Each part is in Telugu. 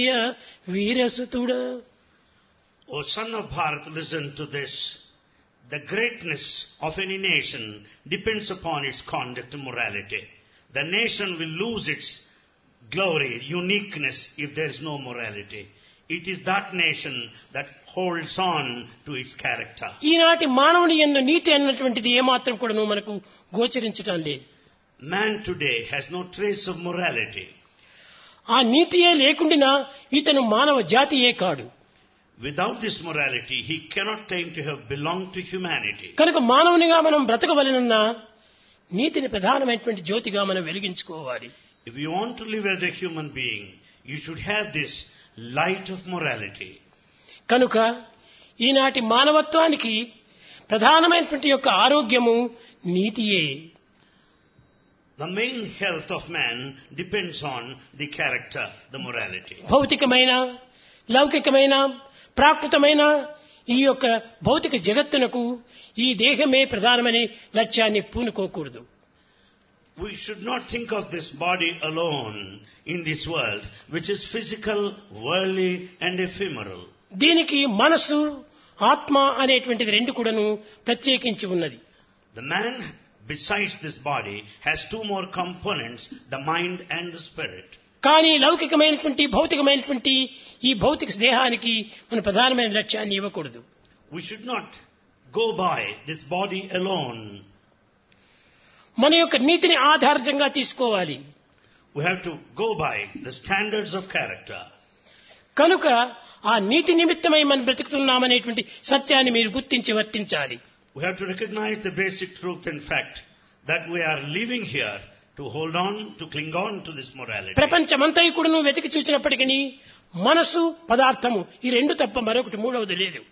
వీరసుతుడా. O son of Bharat, listen to this. The greatness of any nation depends upon its conduct and morality. The nation will lose its glory, uniqueness if there is no morality. It is that nation that holds on to its character. ఈనాటి మానవుని యందు నీతి అన్నటువంటిది ఏమాత్రం కూడా మనకు గోచరించటం లేదు. Man today has no trace of morality. ఆ నీతియే లేకుండా ఇతను మానవ జాతియే కాడు. Without this morality, he cannot claim to have belonged to humanity. కనుక మానవునిగా మనం బ్రతకవలెనన్నా నీతిని ప్రధానమైనటువంటి జ్యోతిగా మనం వెలిగించుకోవాలి. If you want to live as a human being, you should have this light of morality. కనుక ఈనాటి మానవత్వానికి ప్రధానమైనటువంటి యొక్క ఆరోగ్యము నీతియే. The main health of man depends on the character, the morality. భౌతికమైన, లౌకికమైన, ప్రాకృతమైన ఈ యొక్క భౌతిక జగత్తునకు ఈ దేహమే ప్రధానమని లక్ష్యాన్ని పూనుకోకూడదు. We should not think of this body alone in this world, which is physical, worldly and ephemeral. దీనికి మనస్సు, ఆత్మ అనేటువంటిది రెండు కూడాను ప్రత్యేకించి ఉన్నది. The man, besides this body, has two more components, the mind and the spirit. కానీ లౌకికమైనటువంటి భౌతికమైనటువంటి ఈ భౌతిక దేహానికి మన ప్రధానమైన లక్ష్యాన్ని ఇవ్వకూడదు. We should not go by this body alone. మన యొక్క నీతిని ఆధారంగా తీసుకోవాలి. We have to go by the standards of character. కనుక ఆ నీతి నిమిత్తమై మనం బ్రతుకుతున్నామనేటువంటి సత్యాన్ని మీరు గుర్తించి వర్తించాలి. We have to recognize the basic truth and fact that we are living here to hold on, to cling on to this morality. ప్రపంచమంతా కూడాను వెతికి చూసినప్పటికీ మనసు, పదార్థము ఈ రెండు తప్ప మరొకటి మూడవది లేదు.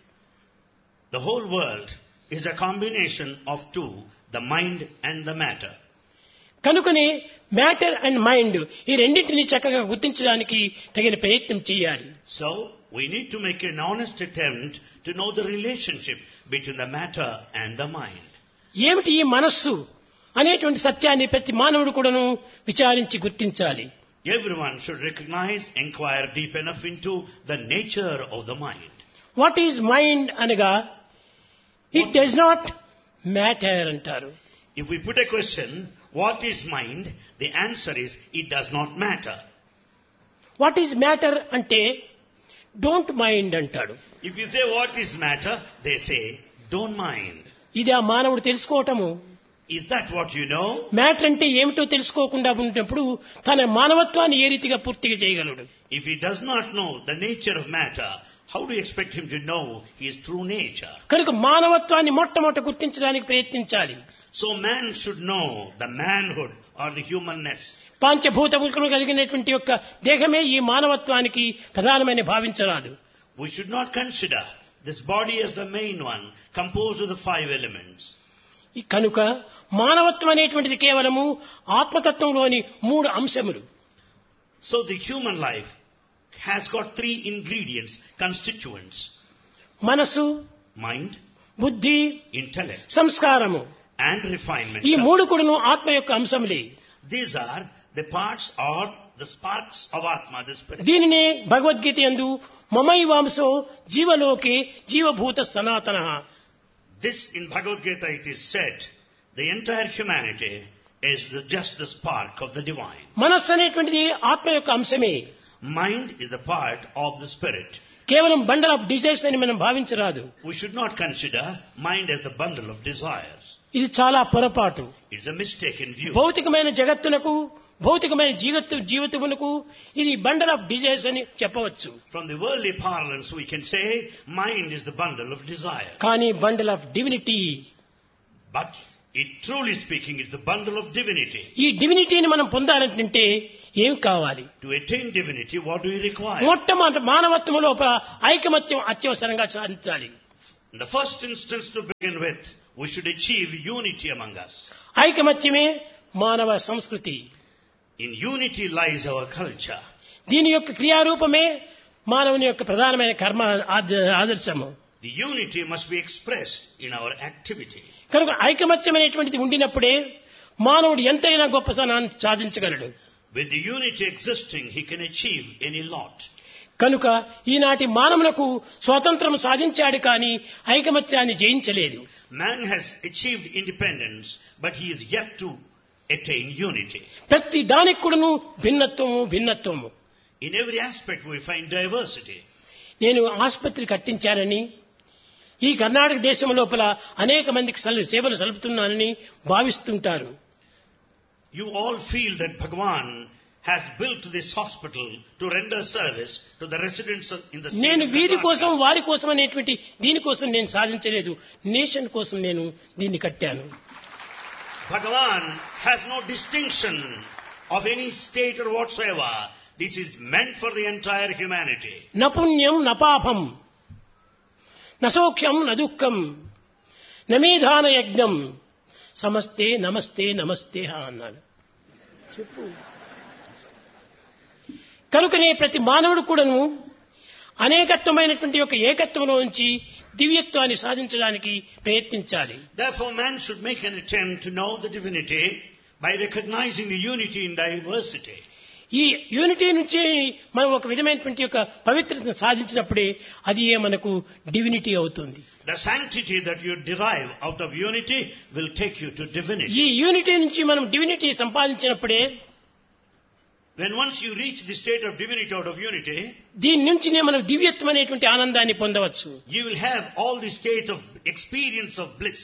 The whole world is a combination of two, the mind and the matter. కనుకనే మ్యాటర్ అండ్ మైండ్ ఈ రెండింటినీ చక్కగా గుర్తించడానికి తగిన ప్రయత్నం చేయాలి. So, we need to make an honest attempt to know the relationship between the matter and the mind. ఏమిటి ఈ మనస్సు అనేటువంటి సత్యాన్ని ప్రతి మానవుడు కూడాను విచారించి గుర్తించాలి. Everyone should recognize, inquire deep enough into the nature of the mind. What is mind అనగా ఇట్ డస్ నాట్ మ్యాటర్ అంటారు. If we put a question, what is mind? The answer is, it does not matter. What is matter అంటే డోంట్ మైండ్ అంటాడు. If you say what is matter, they say, don't mind. ఇది ఆ మానవుడు తెలుసుకోవటము. Is that what you know? Matter అంటే ఏమిటో తెలుసుకోకుండా ఉన్నప్పుడు తన మానవత్వాన్ని ఏ రీతిగా పూర్తిగా చేయగలడు? If he does not know the nature of matter, how do you expect him to know his true nature? కనుక మానవత్వాన్ని మొట్టమొదట గుర్తించడానికి ప్రయత్నించాలి. So man should know the manhood or the humanness. పంచభూతములు కలిగినటువంటి యొక్క దేహమే ఈ మానవత్వానికి ప్రధానమైన భావించరాదు. We should not consider this body as the main one, composed of the five elements. కనుక మానవత్వం అనేటువంటిది కేవలము ఆత్మతత్వంలోని మూడు అంశములు. So the human life has got three ingredients, constituents. మనసు, Mind, బుద్ధి, intellect, సంస్కారము. and refinement. ఈ మూడు కూడాను ఆత్మ యొక్క అంశములే. These are the parts or the sparks of Atma, the spirit. దీనినే భగవద్గీత యందు మమైవాంసో జీవలోకే జీవభూత సనాతనః. This in Bhagavad Gita it is said, the entire humanity is just the spark of the divine. మనస్సు అనేటువంటిది ఆత్మ యొక్క అంశమే. Mind is the part of the spirit. కేవలం బండల్ ఆఫ్ డిజైర్స్ అని మనం భావించరాదు. We should not consider mind as the bundle of desires. ఇది చాలా పొరపాటు. It's a mistaken view. భౌతికమైన జగత్తునకు, భౌతికమైన జీవితమునకు ఇది బండల్ ఆఫ్ డిజైర్స్ అని చెప్పవచ్చు. From the worldly parlance we can say mind is the bundle of desire. కానీ bundle of divinity. But truly speaking, it's the bundle of divinity. ఈ డివినిటీని మనం పొందాలంటే ఏం కావాలి? To attain divinity, what do we require? మొట్టమొదటి మానవత్వం లోపల ఐకమత్యం అత్యవసరంగా సాధించాలి. In the first instance to begin with, we should achieve unity among us. ఐకమత్యమే మానవ సంస్కృతి. In unity lies our culture. దీని యొక్క క్రియారూపమే మానవుని యొక్క ప్రధానమైన కర్మ ఆదర్శము. The unity must be expressed in our activity. కనుక ఐకమత్యం అనేటువంటిది ఉండినప్పుడే మానవుడు ఎంతైనా గొప్పతనాన్ని సాధించగలడు. With the unity existing, he can achieve any lot. కనుక ఈనాటి మానవులకు స్వాతంత్రం సాధించాడు కానీ ఐకమత్యాన్ని జయించలేదు. Man has achieved independence, but he is yet to attain unity. ప్రతి దానికి కూడాను భిన్నత్వము. In every aspect we find diversity. నేను ఆసుపత్రి కట్టించానని, ఈ కర్ణాటక దేశం లోపల అనేక మందికి సేవలు సలుపుతున్నానని భావిస్తుంటారు. You all feel that Bhagavan has built this hospital to render service to the residents in the state నేను of వీరి కోసం Karnataka. వారి కోసం అనేటువంటి దీనికోసం నేను సాధించలేదు, నేషన్ కోసం నేను దీన్ని కట్టాను. Bhagavan has no distinction of any state or whatsoever. This is meant for the entire humanity. నపుణ్యం నపాపం నసౌఖ్యం నదుఃఖం నమేధాన యజ్ఞం సమస్తే నమస్తే నమస్తే అన్నాడు. చెప్పు. కనుకనే ప్రతి మానవుడు కూడాను అనేకత్వమైనటువంటి యొక్క ఏకత్వంలో నుంచి దివ్యత్వాన్ని సాధించడానికి ప్రయత్నించాలి. Therefore man should make an attempt to know the divinity by recognizing the unity in diversity. ఈ యూనిటీ నుంచి మనం ఒక విధమైనటువంటి యొక్క పవిత్రతను సాధించినప్పుడే అది మనకు డివినిటీ అవుతుంది. The sanctity that you derive out of unity will take you to divinity. ఈ యూనిటీ నుంచి మనం divinity సంపాదించినప్పుడే, When once you reach the state of divinity out of unity, దీని నుంచినే మనం దివ్యత్వం అనేటువంటి ఆనందాన్ని పొందవచ్చు. you will have all the state of experience of bliss.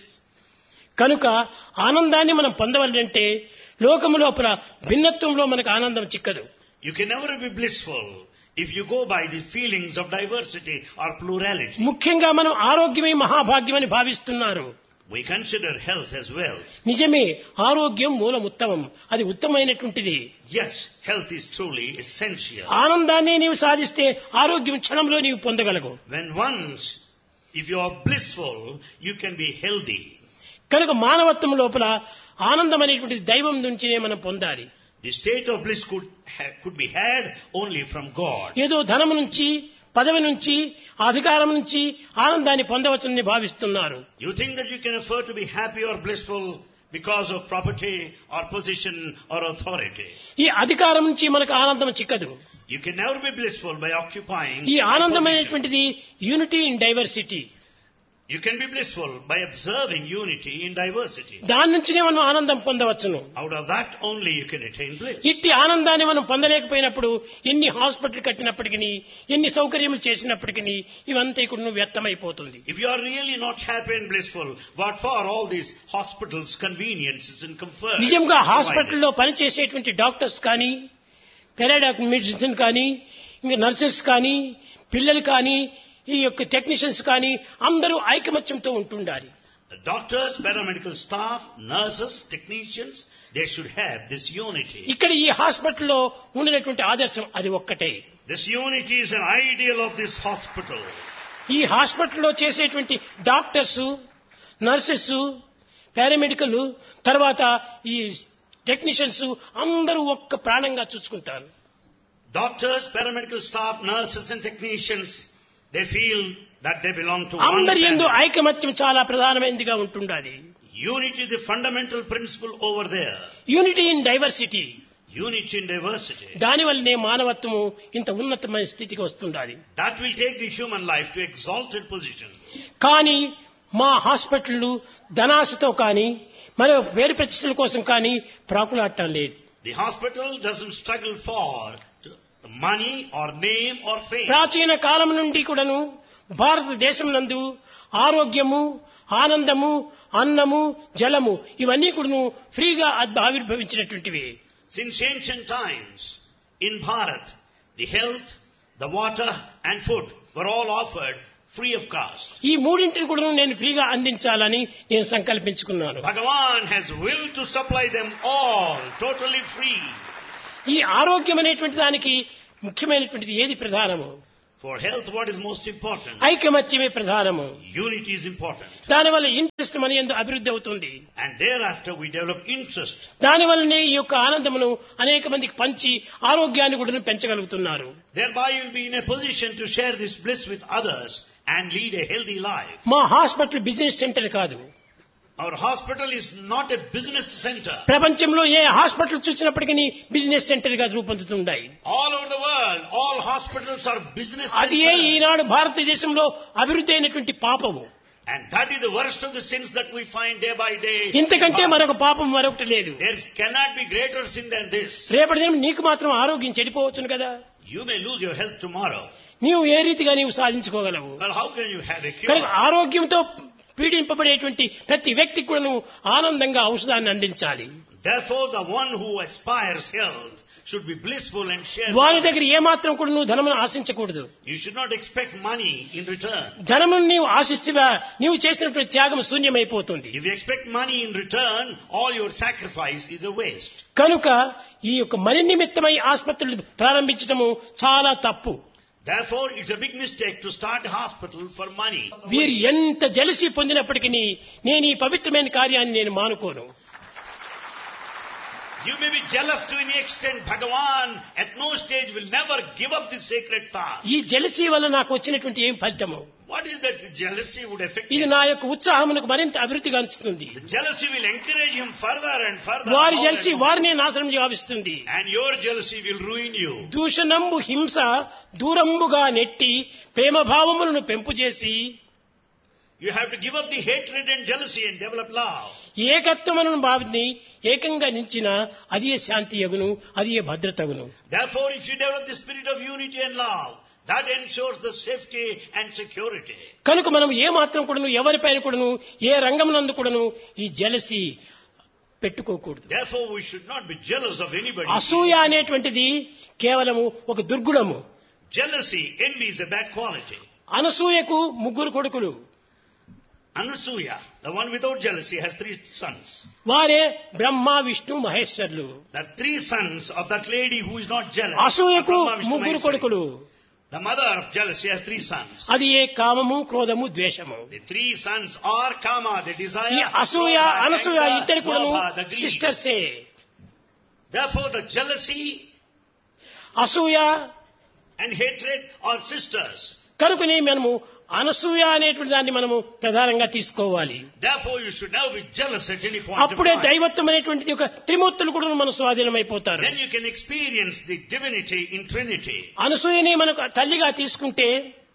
కనుక ఆనందాన్ని మనం పొందవాలంటే లోకము లోపల భిన్నత్వంలో మనకు ఆనందం చిక్కదు. You can never be blissful if you go by the feelings of diversity or plurality. ముఖ్యంగా మనం ఆరోగ్యమే మహాభాగ్యమని భావిస్తున్నారు. We consider health as wealth. నిజమే, ఆరోగ్యం మూలం ఉత్తమం, అది ఉత్తమమైనటువంటిది. Yes, health is truly essential. ఆనందాన్ని నీవు సాధిస్తే ఆరోగ్యం క్షణంలో నీవు పొందగలవు. When once, if you are blissful, you can be healthy. కనుక మానవత్వం లోపల ఆనందం అనేటువంటి దైవం నుంచినే మనం పొందాలి. The state of bliss could be had only from God. ఏదో ధనం నుంచి, పదవి నుంచి, అధికారం నుంచి ఆనందాన్ని పొందవచ్చని భావిస్తున్నారు. You think that you can afford to be happy or blissful because of property or position or authority. ఈ అధికారం నుంచి మనకు ఆనందం చిక్కదు. You can never be blissful by occupying ఈ a ఆనందమైనటువంటిది unity in diversity. You can be blissful by observing unity in diversity. దాని నుంచినే మనం ఆనందం పొందవచ్చును. Out of that only you can attain bliss. ఇట్టి ఆనందాన్ని మనం పొందలేకపోయినప్పుడు ఎన్ని హాస్పిటల్ కట్టినప్పటికీ, ఎన్ని సౌకర్యములు చేసినప్పటికీ ఇవంతా ఇక్కడ వ్యర్థమైపోతుంది. If you are really not happy and blissful, what for all these hospitals, conveniences and comfort? నిజంగా హాస్పిటల్లో పనిచేసేటువంటి డాక్టర్స్ కానీ, పెరాడాక్ మెడిసిన్ కానీ, ఇంకా నర్సెస్ కానీ, పిల్లలు కానీ, ఈ యొక్క టెక్నీషియన్స్ కానీ అందరూ ఐకమత్యంతో ఉంటుండాలి. The doctors, paramedical staff, nurses, technicians, they should have this unity. ఇక్కడ ఈ హాస్పిటల్లో ఉన్నటువంటి ఆదర్శం అది ఒక్కటే. This unity is an ideal of this hospital. ఈ హాస్పిటల్లో చేసేటువంటి డాక్టర్స్, నర్సెస్, పారామెడికల్, తర్వాత ఈ టెక్నీషియన్స్ అందరూ ఒక్క ప్రాణంగా చూసుకుంటారు. Doctors, paramedical staff, nurses and technicians, they feel that they belong to one అందరి యందు family. ఐకమత్యం చాలా ప్రధానమైనదిగా ఉంటుండాలి. Unity is the fundamental principle over there. Unity in diversity. Unity in diversity. దానివల్లనే మానవత్వము ఇంత ఉన్నతమైన స్థితికి వస్తుండాలి. That will take the human life to exalted position. కానీ మా హాస్పిటళ్లు ధనాశతో కానీ మరో వేరు ప్రతిష్టల కోసం కానీ ప్రాకులాడటం లేదు. The hospital doesn't struggle for money or name or fame. ప్రాచీన కాలం నుండి కూడాను భారతదేశం నందు ఆరోగ్యము, ఆనందము, అన్నము, జలము ఇవన్నీ కూడాను ఫ్రీగా ఆవిర్భవించినటువంటివి. Since ancient times, in Bharat, the health, the water and food were all offered free of cost. ఈ మూడింటిని కూడా నేను ఫ్రీగా అందించాలని నేను సంకల్పించుకున్నాను. Bhagavan has willed to supply them all totally free. ఈ ఆరోగ్యం అనేటువంటి దానికి ముఖ్యమైనటువంటిది ఏది ప్రధానము? For health, what is most important? ఐకమత్యమే ప్రధానము. Unity is important. దానివల్ల ఇంట్రెస్ట్ మన యందు అభివృద్ధి అవుతుంది. And thereafter we develop interest. దానివల్లనే ఈ యొక్క ఆనందమును అనేక మందికి పంచి ఆరోగ్యాన్ని కూడా పెంచగలుగుతున్నారు. Thereby you will be in a position to share this bliss with others and lead a healthy life. మా హాస్పిటల్ బిజినెస్ సెంటర్ కాదు. Our hospital is not a business center. ప్రపంచంలో ఏ హాస్పిటల్ చూసినప్పటికీ బిజినెస్ సెంటర్ గా రూపొందుతున్నాయి. All over the world, all hospitals are business అది centers. ఈనాడు భారతదేశంలో అభివృద్ధి అయినటువంటి పాపము. And that is the worst of the sins that we find day by day. ఇంతకంటే మరొక పాపం మరొకటి లేదు. There cannot be greater sin than this. రేపటి దినం నీకు మాత్రం ఆరోగ్యం చెడిపోవచ్చును కదా. You may lose your health tomorrow. నీవు ఏ రీతిగా నీవు సాధించుకోగలవు? Well, how can you have a కనుక cure? ఆరోగ్యంతో పీడింపబడేటువంటి ప్రతి వ్యక్తికి కూడా నువ్వు ఆనందంగా ఔషధాన్ని అందించాలి. Therefore, the one who aspires health should be blissful and share. వారి దగ్గర ఏమాత్రం కూడా నువ్వు ధనమును ఆశించకూడదు. You should not expect money in return. ధనమును నీవు ఆశిస్తువా నీవు చేసినటువంటి త్యాగం శూన్యమైపోతుంది. If you expect money in return, all your sacrifice is a waste. కనుక ఈ యొక్క మరి నిమిత్తమై ఆసుపత్రులు ప్రారంభించడము చాలా తప్పు. Therefore, it's a big mistake to start a hospital for money. వీరు ఎంత జలసి పొందినప్పటికీ నేను ఈ పవిత్రమైన కార్యాన్ని నేను మానుకోను. You may be jealous to any extent. Bhagavan at no stage will never give up this sacred task. ఈ జలసి వల్ల నాకు వచ్చినటువంటి ఏం ఫలితము? What is that jealousy would affect ఇది him? నా యొక్క ఉత్సాహమునకు మరింత అభివృద్ధిగా ఉంచుతుంది. The jealousy will encourage him further and further. వారి more జలసి and more. వారినే నాశనం గావిస్తుంది. And your jealousy will ruin you. దూషణంబు హింస దూరంబుగా నెట్టి ప్రేమ భావములను పెంపు చేసి You have to give up the hatred and jealousy and develop love. ఏకత్వమును భావిని ఏకంగా నిలిచిన అది శాంతి యగును, అది భద్రతగును. Therefore, if you develop the spirit of unity and love, that ensures the safety and security. కనుక మనం ఏ మాత్రం కూడాను ఎవరిపైన కూడాను ఏ రంగమునందు కూడాను ఈ జలసి పెట్టుకోకూడదు. Therefore, we should not be jealous of anybody. అసూయ అనేటువంటిది కేవలము ఒక దుర్గుణము. Jealousy, envy is a bad quality. అనసూయకు ముగ్గురు కొడుకులు. Anasuya, the one without jealousy, has 3 sons. వారే Brahma Vishnu మహేశ్వరులు. The 3 sons of that lady who is not jealous. అసూయకు Brahma, Vishnu, ముగ్గురు Maheshwari. కొడుకులు. The mother of jealousy has 3 sons. అది ఏ కామము క్రోధము ద్వేషము. The 3 sons are kama, the ఈ desire, అసూయ krodha, అనసూయ anger, ఇద్దరు కూడాను lobha, the greed. సిస్టర్సే. Therefore, the jealousy అసూయ and hatred are sisters. కనుకనే మనము అనసూయ అనేటువంటి దాన్ని మనము ప్రధానంగా తీసుకోవాలి. Therefore, you should never be jealous at any point of అప్పుడే time. దైవత్వం అనేటువంటిది ఒక త్రిమూర్తులు కూడా మన స్వాధీనమైపోతారు. Then you can experience the divinity in Trinity. అనసూయని మనకు తల్లిగా తీసుకుంటే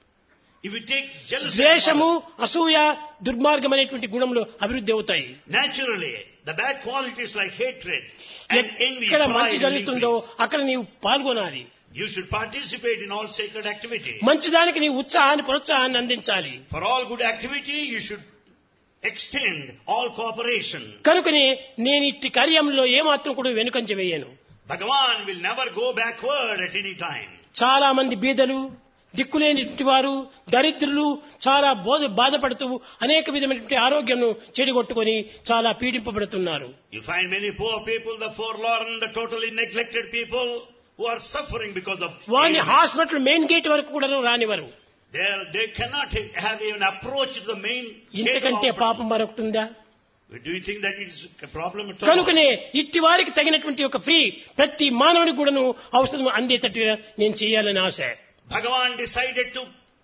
If you take jealousy, ద్వేషము అసూయ దుర్మార్గం అనేటువంటి గుణంలో అభివృద్ధి అవుతాయి. naturally, the bad qualities like hatred and envy, ఎక్కడ మంచి pride, and జరుగుతుందో increase. అక్కడ నీవు పాల్గొనాలి. You should participate in all sacred activity. మంచిదానికి నీ ఉత్సాహాన్ని ప్రోత్సాహాన్ని అందించాలి. For all good activity, you should extend all cooperation. కనుకనే నేను ఇట్టి కార్యంలో ఏమాత్రం కూడా వెనుకంజ వేయను. Bhagavan will never go backward at any time. చాలా మంది బీదలు దిక్కులేని వారు దరిద్రులు చాలా బాధపడుతూ అనేక విధమైనటువంటి ఆరోగ్యం చెడిగొట్టుకొని చాలా పీడింపబడుతున్నారు. You find many poor people, the forlorn, the totally neglected people who are suffering because of వారిని envy. హాస్పిటల్ మెయిన్ గేట్ వరకు కూడా రానివ్వరు. They cannot have even approach to the main gate of ఇంతకంటే hospital. పాపం మరొకటి ఉందా? Do you think that it is a problem at all? కనుకనే ఇట్టి వారికి తగినటువంటి ఒక ఫీ ప్రతి మానవుడికి కూడాను ఔషధం అందేటట్టుగా నేను చేయాలని ఆశ. Bhagavan decided to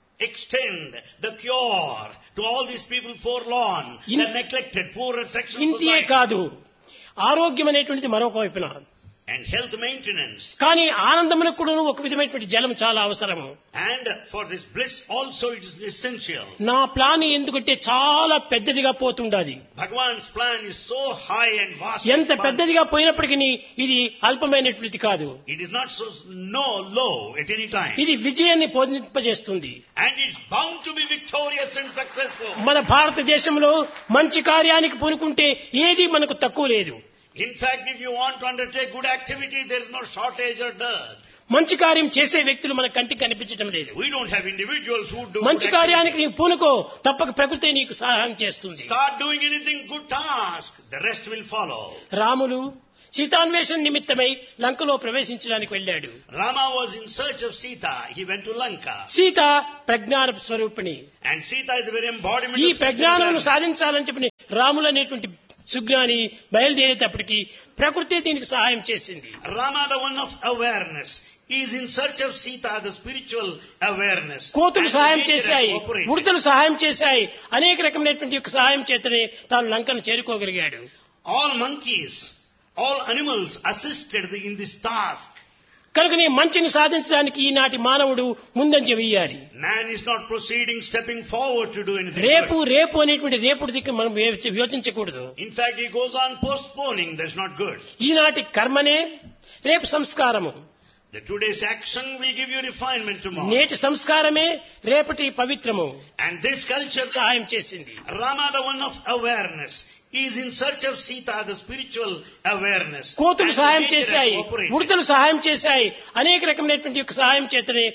extend the cure to all these people forlorn, the neglected, poorer sections of ఇంతే life. కాదు ఆరోగ్యం అనేటువంటిది మరొక వైపున. And health maintenance. కానీ ఆనందమునకు కూడా ఒక విధమైనటువంటి జలం చాలా అవసరము. And for this bliss also it is essential. నా ప్లాన్ ఎందుకంటే చాలా పెద్దదిగా పోతుండాది. Bhagavan's plan is so high and vast. ఎంత పెద్దదిగా పోయినప్పటికీ ఇది అల్పమైనటువంటిది కాదు. It is not so low at any time. ఇది విజయాన్ని పొందింపజేస్తుంది. And it's bound to be victorious and successful. మన భారతదేశంలో మంచి కార్యానికి పూనుకుంటే ఏది మనకు తక్కువ లేదు. In fact, if you want to undertake good activity, there is no shortage or dearth. మంచి కార్యం చేసే వ్యక్తులు మన కంటికి కనిపించడం లేదు. We don't have individuals who do మంచి good కార్యానికి activity. నీవు పూనుకో తప్పక ప్రకృతి నీకు సహాయం చేస్తుంది. Start doing anything good task, the rest will follow. Ramulu సీతాన్వేషణ నిమిత్తమై లంకలో ప్రవేశించడానికి వెళ్ళాడు. Rama was in search of Sita. He went to Lanka. Sita ప్రజ్ఞాన స్వరూపిణి. And Sita is the very embodiment ఈ of ప్రజ్ఞానమును spiritual సాధించాలని చెప్పి రాములు అనేటువంటి సుజ్ఞాని బయలుదేరేటప్పటికి ప్రకృతి దీనికి సహాయం చేసింది. Rama, the one of awareness, is in search of Sita, the spiritual awareness. కోతులు And the సహాయం nature has చేశాయి, cooperated. ఉడతలు సహాయం చేశాయి, అనేక రకమైనటువంటి యొక్క సహాయం చేతనే తాను లంకను చేరుకోగలిగాడు. All monkeys, all animals assisted in this task. కనుకనే మంచిని సాధించడానికి ఈనాటి మానవుడు ముందంజ వేయాలి. Man is not proceeding, stepping forward to do anything. రేపు good. రేపు అనేటువంటి రేపుడు దిక్కు మనం యోచించకూడదు. In fact, he goes on postponing. That's not good. ఈనాటి కర్మనే రేపు సంస్కారము, The today's action will give you refinement tomorrow. నేటి సంస్కారమే రేపటి పవిత్రము. And this culture, సహాయం చేసింది. Rama, the one of awareness, is in search of Sita, the spiritual awareness. కోతులు And the సహాయం nature has చేశాయి, cooperated. ఉడతలు సహాయం చేశాయి, అనేక రకమైనటువంటి యొక్క సహాయం చేతనే